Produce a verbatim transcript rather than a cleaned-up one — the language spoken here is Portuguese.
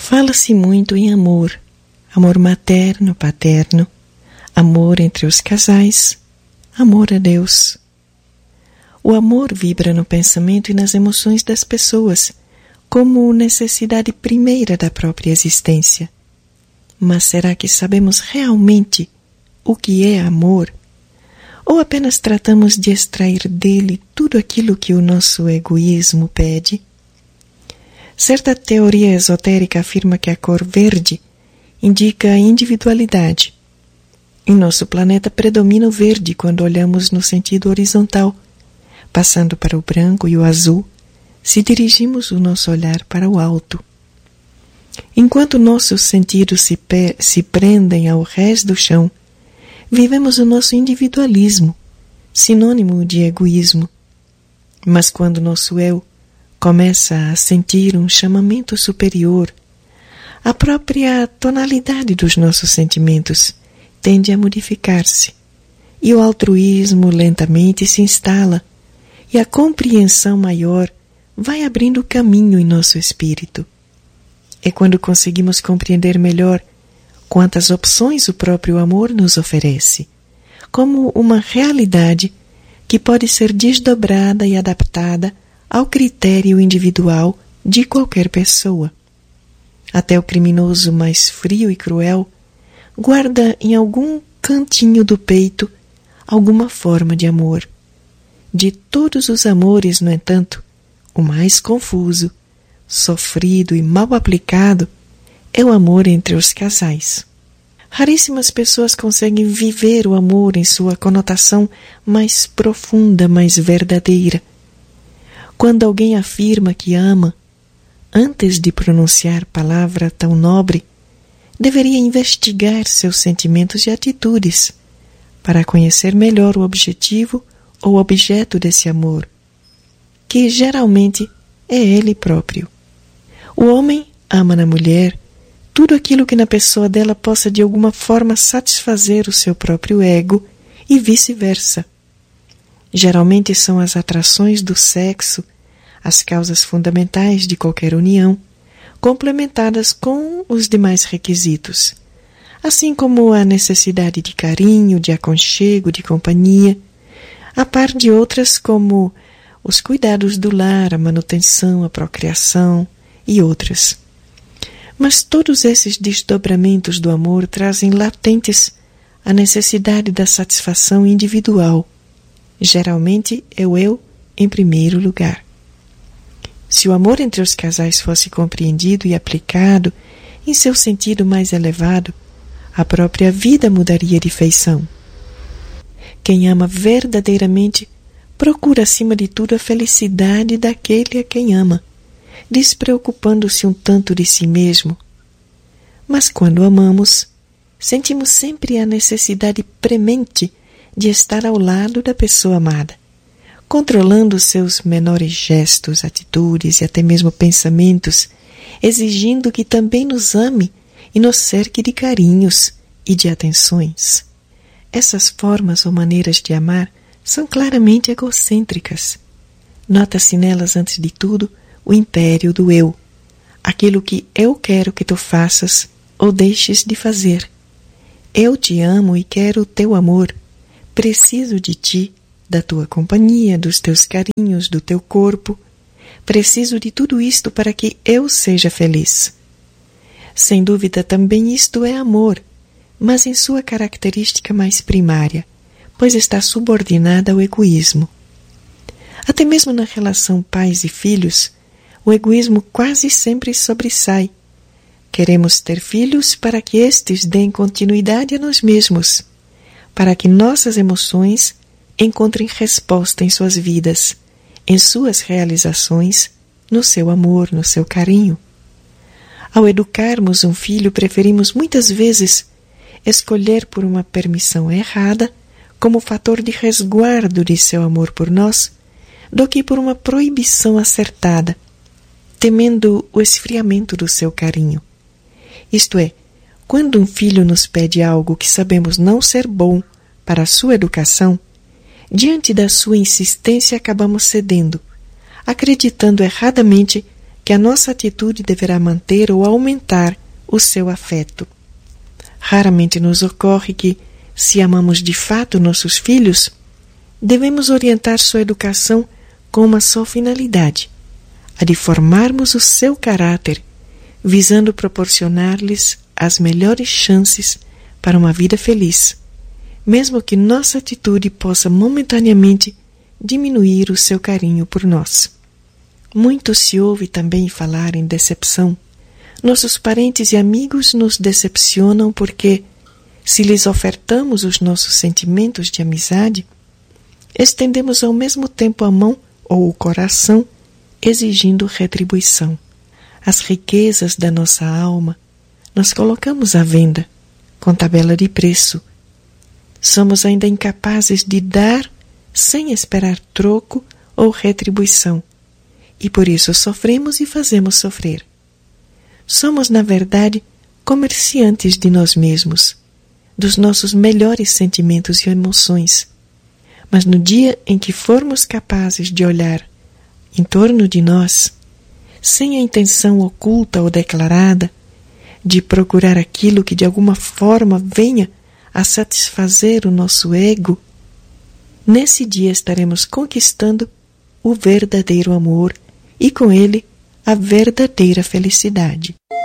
Fala-se muito em amor, amor materno, paterno, amor entre os casais, amor a Deus. O amor vibra no pensamento e nas emoções das pessoas, como necessidade primeira da própria existência. Mas será que sabemos realmente o que é amor? Ou apenas tratamos de extrair dele tudo aquilo que o nosso egoísmo pede? Certa teoria esotérica afirma que a cor verde indica a individualidade. Em nosso planeta predomina o verde quando olhamos no sentido horizontal, passando para o branco e o azul, se dirigimos o nosso olhar para o alto. Enquanto nossos sentidos se, pe- se prendem ao rés do chão, vivemos o nosso individualismo, sinônimo de egoísmo. Mas quando nosso eu começa a sentir um chamamento superior, a própria tonalidade dos nossos sentimentos tende a modificar-se, e o altruísmo lentamente se instala, e a compreensão maior vai abrindo caminho em nosso espírito. É quando conseguimos compreender melhor quantas opções o próprio amor nos oferece, como uma realidade que pode ser desdobrada e adaptada ao critério individual de qualquer pessoa. Até o criminoso mais frio e cruel guarda em algum cantinho do peito alguma forma de amor. De todos os amores, no entanto, o mais confuso, sofrido e mal aplicado é o amor entre os casais. Raríssimas pessoas conseguem viver o amor em sua conotação mais profunda, mais verdadeira. Quando alguém afirma que ama, antes de pronunciar palavra tão nobre, deveria investigar seus sentimentos e atitudes para conhecer melhor o objetivo ou objeto desse amor, que geralmente é ele próprio. O homem ama na mulher tudo aquilo que na pessoa dela possa de alguma forma satisfazer o seu próprio ego e vice-versa. Geralmente são as atrações do sexo as causas fundamentais de qualquer união, complementadas com os demais requisitos, assim como a necessidade de carinho, de aconchego, de companhia, a par de outras como os cuidados do lar, a manutenção, a procriação e outras. Mas todos esses desdobramentos do amor trazem latentes a necessidade da satisfação individual. Geralmente é o eu em primeiro lugar. Se o amor entre os casais fosse compreendido e aplicado em seu sentido mais elevado, a própria vida mudaria de feição. Quem ama verdadeiramente procura acima de tudo a felicidade daquele a quem ama, despreocupando-se um tanto de si mesmo. Mas quando amamos, sentimos sempre a necessidade premente de estar ao lado da pessoa amada, controlando seus menores gestos, atitudes e até mesmo pensamentos, exigindo que também nos ame e nos cerque de carinhos e de atenções. Essas formas ou maneiras de amar são claramente egocêntricas. Nota-se nelas, antes de tudo, o império do eu, aquilo que eu quero que tu faças ou deixes de fazer. Eu te amo e quero o teu amor, preciso de ti, da tua companhia, dos teus carinhos, do teu corpo. Preciso de tudo isto para que eu seja feliz. Sem dúvida, também isto é amor, mas em sua característica mais primária, pois está subordinada ao egoísmo. Até mesmo na relação pais e filhos, o egoísmo quase sempre sobressai. Queremos ter filhos para que estes deem continuidade a nós mesmos, para que nossas emoções encontrem resposta em suas vidas, em suas realizações, no seu amor, no seu carinho. Ao educarmos um filho, preferimos muitas vezes escolher por uma permissão errada como fator de resguardo de seu amor por nós, do que por uma proibição acertada, temendo o esfriamento do seu carinho. Isto é, quando um filho nos pede algo que sabemos não ser bom para a sua educação, diante da sua insistência acabamos cedendo, acreditando erradamente que a nossa atitude deverá manter ou aumentar o seu afeto. Raramente nos ocorre que, se amamos de fato nossos filhos, devemos orientar sua educação com uma só finalidade, a de formarmos o seu caráter, visando proporcionar-lhes as melhores chances para uma vida feliz, mesmo que nossa atitude possa momentaneamente diminuir o seu carinho por nós. Muito se ouve também falar em decepção. Nossos parentes e amigos nos decepcionam porque, se lhes ofertamos os nossos sentimentos de amizade, estendemos ao mesmo tempo a mão ou o coração, exigindo retribuição. As riquezas da nossa alma nós colocamos à venda, com tabela de preço. Somos ainda incapazes de dar sem esperar troco ou retribuição, e por isso sofremos e fazemos sofrer. Somos, na verdade, comerciantes de nós mesmos, dos nossos melhores sentimentos e emoções. Mas no dia em que formos capazes de olhar em torno de nós, sem a intenção oculta ou declarada de procurar aquilo que de alguma forma venha a satisfazer o nosso ego, nesse dia estaremos conquistando o verdadeiro amor e com ele a verdadeira felicidade.